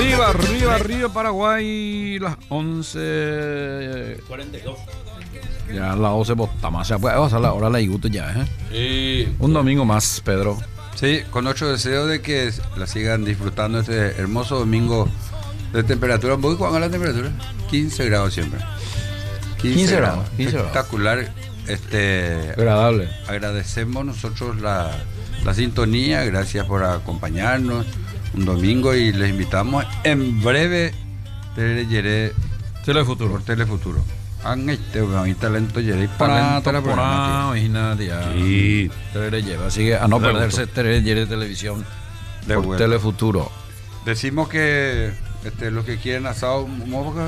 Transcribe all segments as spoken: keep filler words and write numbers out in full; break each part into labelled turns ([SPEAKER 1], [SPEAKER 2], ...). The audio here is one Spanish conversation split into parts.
[SPEAKER 1] Arriba, arriba, arriba, Paraguay, las once
[SPEAKER 2] cuarenta y dos.
[SPEAKER 1] Ya las doce botamos. Ya puede pasar la hora la iguto ya, ¿eh?
[SPEAKER 2] Sí.
[SPEAKER 1] Un domingo más, Pedro.
[SPEAKER 3] Sí, con ocho deseos de que la sigan disfrutando este hermoso domingo de temperatura. ¿Voy con la temperatura? quince grados siempre.
[SPEAKER 1] quince grados.
[SPEAKER 3] Espectacular. Este,
[SPEAKER 1] Agradable.
[SPEAKER 3] Agradecemos nosotros la, la sintonía. Gracias por acompañarnos un domingo y les invitamos en breve Teleyere
[SPEAKER 1] Telefuturo.
[SPEAKER 3] por Telefuturo. Han este talento Yere
[SPEAKER 1] Talento
[SPEAKER 3] para
[SPEAKER 1] por imagínate ya.
[SPEAKER 3] Sí.
[SPEAKER 1] Tele lleva, así que a no
[SPEAKER 3] De
[SPEAKER 1] perderse Tele de televisión
[SPEAKER 3] De
[SPEAKER 1] por
[SPEAKER 3] vuelta.
[SPEAKER 1] Telefuturo.
[SPEAKER 3] Decimos que este, los que quieren asado, ojalá.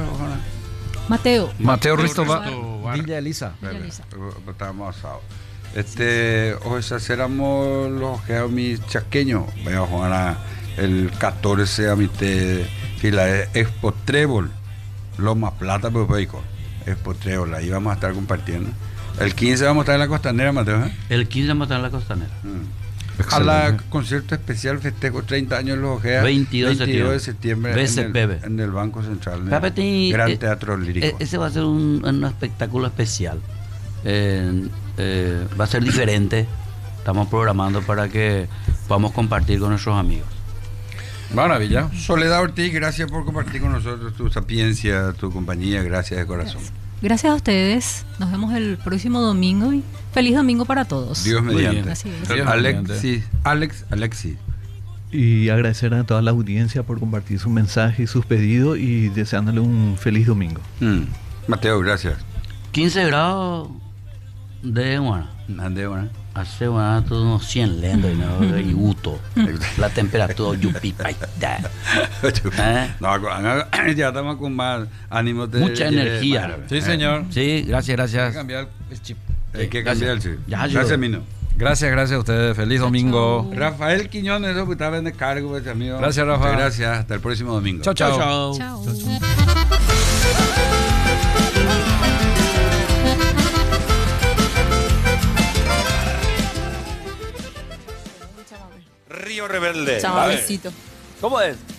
[SPEAKER 4] Mateo.
[SPEAKER 1] Mateo Risto
[SPEAKER 2] Risto
[SPEAKER 1] va.
[SPEAKER 2] Bar.
[SPEAKER 1] Villa Elisa.
[SPEAKER 4] Villa Elisa.
[SPEAKER 3] Estamos asados. Este, hoy éramos los que a mis chaqueños. Voy a jugar a el catorce a mi te fila Expo Trébol, Loma Plata, pues Bacon. Expo Trébol, ahí vamos a estar compartiendo. El quince vamos a estar en la Costanera, Mateo. ¿eh?
[SPEAKER 2] El quince vamos a estar en la Costanera.
[SPEAKER 3] Mm. A la concierto especial festejo treinta años los Ojea,
[SPEAKER 2] veintidós
[SPEAKER 3] de septiembre
[SPEAKER 2] B C P B.
[SPEAKER 3] en, el, en el Banco Central, en
[SPEAKER 2] Pape,
[SPEAKER 3] el
[SPEAKER 2] ti-
[SPEAKER 3] Gran
[SPEAKER 2] eh,
[SPEAKER 3] Teatro Lírico.
[SPEAKER 2] E- Ese va a ser un, un espectáculo especial. Eh, eh, va a ser diferente. Estamos programando para que podamos compartir con nuestros amigos.
[SPEAKER 1] Maravilla.
[SPEAKER 3] Soledad Ortiz, gracias por compartir con nosotros tu sapiencia, tu compañía, gracias de corazón.
[SPEAKER 4] Gracias a ustedes. Nos vemos el próximo domingo y feliz domingo para todos.
[SPEAKER 3] Dios
[SPEAKER 2] Muy
[SPEAKER 3] mediante.
[SPEAKER 2] bien.
[SPEAKER 4] Así es.
[SPEAKER 1] Dios
[SPEAKER 3] Alexis, Alex, Alexis.
[SPEAKER 5] Y agradecer a toda la audiencia por compartir su mensaje y sus pedidos y deseándole un feliz domingo.
[SPEAKER 3] Mm. Mateo, gracias.
[SPEAKER 2] quince grados de bueno,
[SPEAKER 3] Ande, bueno.
[SPEAKER 2] hace bueno, todos unos cien lentos y no y gusto. La temperatura yupi paita. ¿Eh?
[SPEAKER 3] No, ya estamos con más ánimo. De,
[SPEAKER 2] Mucha
[SPEAKER 3] de-
[SPEAKER 2] energía.
[SPEAKER 1] Sí, señor.
[SPEAKER 2] Sí, gracias,
[SPEAKER 1] Hay que
[SPEAKER 2] gracias.
[SPEAKER 1] cambiar el chip.
[SPEAKER 3] Hay que
[SPEAKER 2] Gracias.
[SPEAKER 3] cambiar el chip.
[SPEAKER 2] Ya, yo-
[SPEAKER 3] Gracias, Mino.
[SPEAKER 1] Gracias, gracias a ustedes. Feliz domingo.
[SPEAKER 4] chao.
[SPEAKER 3] Rafael Quiñones, eso que estaba en el cargo, pues, amigo.
[SPEAKER 1] Gracias, Rafa.
[SPEAKER 3] Muchas gracias. Hasta el próximo domingo.
[SPEAKER 1] Chao, chao.
[SPEAKER 4] Chao.
[SPEAKER 6] Río Rebelde.
[SPEAKER 4] Chao, besito.
[SPEAKER 2] ¿Cómo es?